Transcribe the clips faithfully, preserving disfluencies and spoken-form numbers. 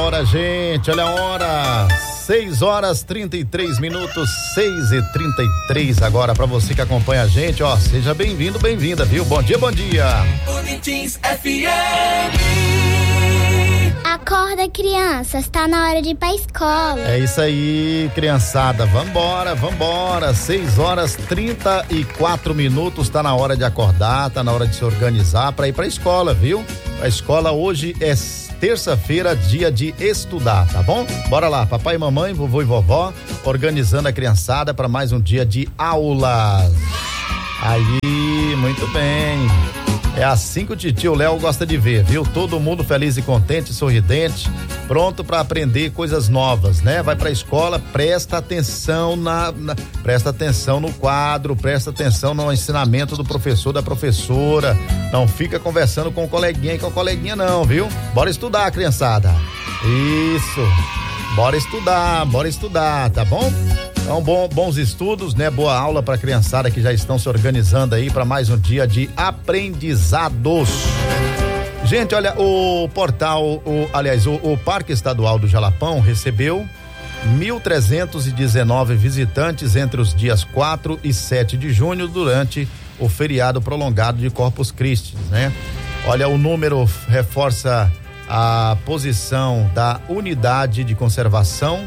hora, gente, olha a hora. seis horas trinta e três minutos, seis e trinta e três agora para você que acompanha a gente, ó, seja bem-vindo, bem-vinda, viu? Bom dia, bom dia. Unitins F M. Acorda, criança, está na hora de ir pra escola. É isso aí, criançada, vambora, vambora, seis horas trinta e quatro minutos, tá na hora de acordar, tá na hora de se organizar para ir pra escola, viu? A escola hoje é terça-feira, dia de estudar, tá bom? Bora lá, papai e mamãe, vovô e vovó, organizando a criançada para mais um dia de aulas. Aí, muito bem. É assim que o titio Léo gosta de ver, viu? Todo mundo feliz e contente, sorridente, pronto para aprender coisas novas, né? Vai pra escola, presta atenção na, na presta atenção no quadro, presta atenção no ensinamento do professor, da professora. Não fica conversando com o coleguinha e com a coleguinha não, viu? Bora estudar, criançada. Isso. Bora estudar, bora estudar, tá bom? Então, bom, bons estudos, né? Boa aula para a criançada que já estão se organizando aí para mais um dia de aprendizados. Gente, olha, o portal, o, aliás, o, o Parque Estadual do Jalapão recebeu mil trezentos e dezenove visitantes entre os dias quatro e sete de junho durante o feriado prolongado de Corpus Christi, né? Olha, o número reforça a posição da unidade de conservação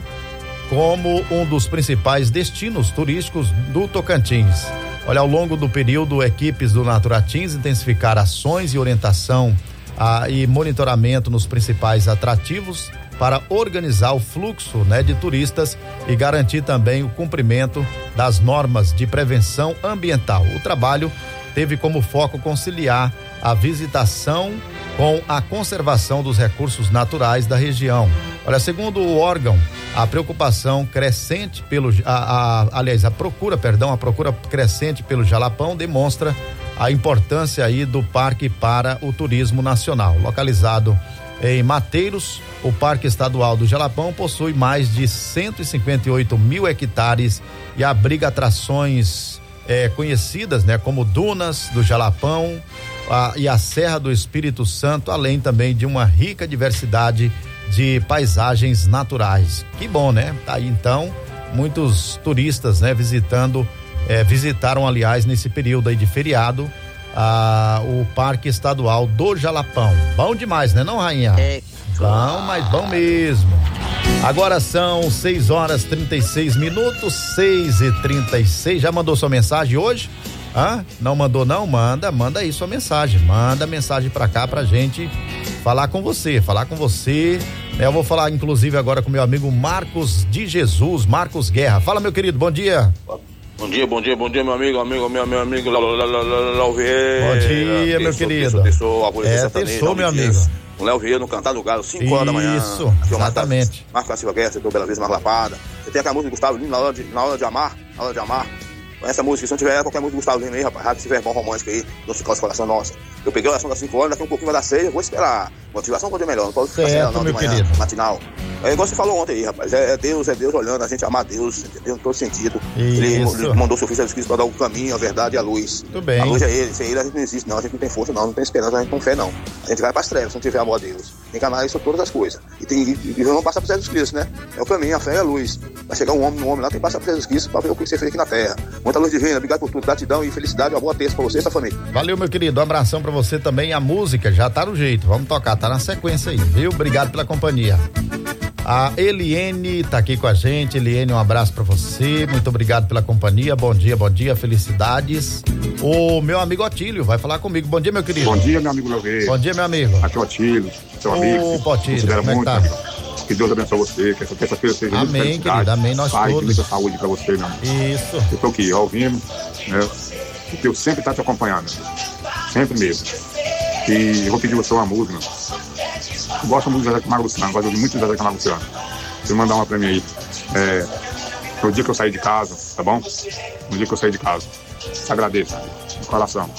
como um dos principais destinos turísticos do Tocantins. Olha, ao longo do período, equipes do Naturatins intensificaram ações e orientação ah, e monitoramento nos principais atrativos para organizar o fluxo, né, de turistas e garantir também o cumprimento das normas de prevenção ambiental. O trabalho teve como foco conciliar a visitação com a conservação dos recursos naturais da região. Olha, segundo o órgão, a preocupação crescente pelo, a, a, aliás, a procura, perdão, a procura crescente pelo Jalapão demonstra a importância aí do parque para o turismo nacional. Localizado em Mateiros, o Parque Estadual do Jalapão possui mais de cento e cinquenta e oito mil hectares e abriga atrações eh, conhecidas, né, como Dunas do Jalapão, A, e a Serra do Espírito Santo, além também de uma rica diversidade de paisagens naturais. Que bom, né? Tá aí então, muitos turistas, né, visitando, eh, visitaram, aliás, nesse período aí de feriado, ah, o Parque Estadual do Jalapão. Bom demais, né, não, rainha? É. Bom, mas bom mesmo. Agora são seis horas trinta e seis minutos, seis e trinta e seis. Já mandou sua mensagem hoje? Hã? Não mandou não? Manda, manda aí sua mensagem, manda mensagem pra cá pra gente falar com você, falar com você, né? Eu vou falar inclusive agora com meu amigo Marcos de Jesus, Marcos Guerra. Fala, meu querido, bom dia. Bom dia, bom dia, bom dia, meu amigo, amigo, meu, meu amigo Léo Vieira. Bom dia, meu querido. É, terçou, meu amigo. O Léo Vieira no Cantar do Galo, cinco horas da manhã. Isso, exatamente. Marco da Silva Guerra, você Bela Vez, Mar Lapada. Você tem aquela música do Gustavo Lima, na hora de, na hora de amar, na hora de amar. Essa música, se não tiver qualquer música do Gustavo Lima aí, rapaz, rápido, esse verbão romântico aí, não se cansa o coração nossa. Eu peguei a oração das cinco horas, daqui um pouquinho vai dar seis, eu vou esperar. Motivação pode ser melhor, não pode ficar certo, não, meu de manhã, querido. matinal. É igual você falou ontem aí, rapaz, é, é Deus, é Deus olhando, a gente amar Deus, entendeu? Em todo sentido. Ele, ele mandou seu filho Jesus Cristo para dar o caminho, a verdade e a luz. Tudo bem. A luz é ele, sem ele a gente não existe não, a gente não tem força não, não tem esperança, a gente não tem fé não. A gente vai para as trevas se não tiver amor a Deus. Tem que amar isso todas as coisas. E, tem, e, e vamos passar por Jesus Cristo, né? É o caminho, a fé é a luz. Vai chegar um homem, um homem lá, tem que passar por Jesus Cristo para ver o que você fez aqui na terra. Muita luz divina, obrigado por tudo, gratidão e felicidade, uma boa terça para você e sua família. Valeu, meu querido, um abração pra você também. A música já tá no jeito, vamos tocar, tá na sequência aí, viu? Obrigado pela companhia. A Eliene tá aqui com a gente. Eliene, um abraço pra você, muito obrigado pela companhia, bom dia, bom dia, felicidades. O meu amigo Otílio vai falar comigo, bom dia, meu querido. Bom dia, meu amigo Léo Vieira. Bom dia, meu amigo. Aqui é o Otílio, seu amigo. Ô, Otílio, como é que tá? Que Deus abençoe você, que essa terça-feira seja muito amém, felicidade. Querido, amém, nós paz, todos. muita saúde pra você, meu amigo. Isso. Eu tô aqui, ouvindo, né? Porque eu sempre tá te acompanhando, sempre mesmo. E eu vou pedir você uma música. Eu gosto muito de Zezé Camargo Luciano, gosto muito de Zezé Camargo Luciano. Você mandar uma pra mim aí. É, no dia que eu sair de casa, tá bom? No dia que eu sair de casa. Te agradeço, de coração.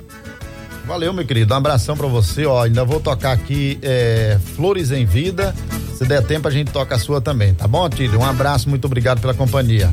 Valeu, meu querido, um abração pra você, ó, ainda vou tocar aqui é, Flores em Vida, se der tempo a gente toca a sua também, tá bom, Tílio? Um abraço, muito obrigado pela companhia.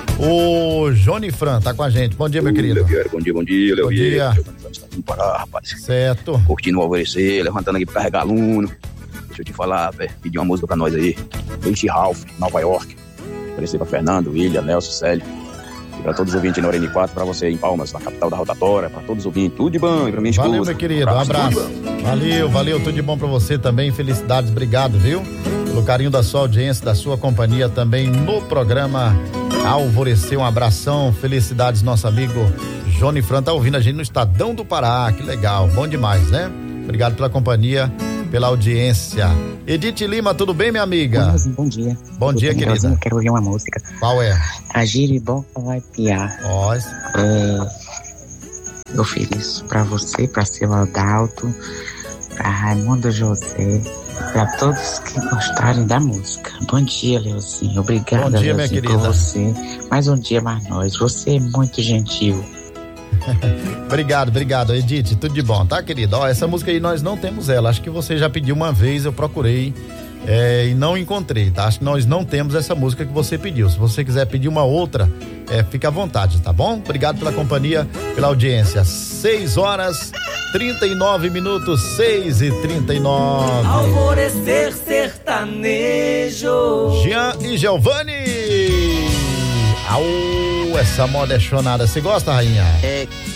O Johnny Fran tá com a gente, bom dia, meu querido. Bom dia, bom dia, Léo Bom dia. Pará, rapaz. Certo. Curtindo o alvorecer, levantando aqui pra carregar aluno, deixa eu te falar, velho. Pedir uma música pra nós aí. Peixe Ralph, Nova York. Oferecer pra Fernando, William, Nelson, Célio. E pra todos os ouvintes na Hora N quatro, pra você em Palmas, na capital da rotatória, pra todos os ouvintes. Tudo de bom, e pra minha esposa. Valeu, meu querido. Um abraço. Valeu, valeu. Tudo de bom pra você também. Felicidades, obrigado, viu? Pelo carinho da sua audiência, da sua companhia também no programa Alvorecer. Um abração. Felicidades, nosso amigo Johnny Fran. Tá ouvindo a gente no Estadão do Pará. Que legal. Bom demais, né? Obrigado pela companhia, pela audiência. Edith Lima, tudo bem, minha amiga? Bom, bom dia. Bom dia, bem, querida. Eu quero ouvir uma música. Qual é? A giriboca vai piar. Ó. É, eu fiz isso pra você, pra seu Adalto, pra Raimundo José, pra todos que gostarem da música. Bom dia, Leozinho. Obrigada, Bom dia, minha Leozinho, querida. por você. Mais um dia mais nós. Você é muito gentil. Obrigado, obrigado, Edith, tudo de bom, tá, querida? Ó, essa música aí nós não temos ela, acho que você já pediu uma vez, eu procurei é, e não encontrei, tá? Acho que nós não temos essa música que você pediu. Se você quiser pedir uma outra, é, fica à vontade, tá bom? Obrigado pela companhia, pela audiência. seis horas trinta e nove minutos, seis e trinta e nove. Alvorecer sertanejo. Jean e Giovanni. Au, essa moda é chonada. Você gosta, rainha? É